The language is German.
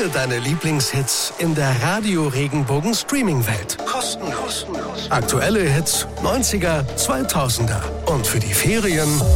Finde deine Lieblingshits in der Radio Regenbogen Streaming-Welt. Kostenlos. Aktuelle Hits, 90er, 2000er. Und für die Ferien